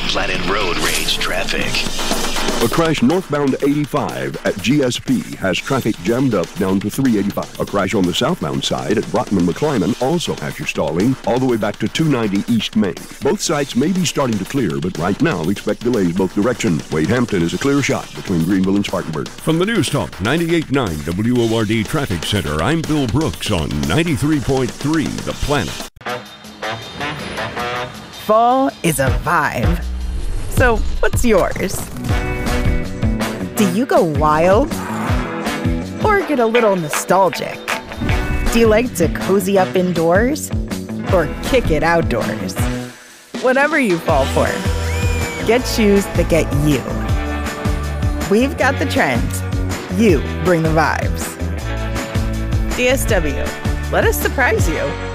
Flathead Road rage traffic. A crash northbound 85 at GSP has traffic jammed up down to 385. A crash on the southbound side at Brockman McClyman also has you stalling all the way back to 290 East Main. Both sites may be starting to clear, but right now expect delays both directions. Wade Hampton is a clear shot between Greenville and Spartanburg. From the News Talk 98.9 WORD Traffic Center, I'm Bill Brooks on 93.3 The Planet. Fall is a vibe. So, what's yours? Do you go wild? Or get a little nostalgic? Do you like to cozy up indoors? Or kick it outdoors? Whatever you fall for, get shoes that get you. We've got the trends. You bring the vibes. DSW, let us surprise you.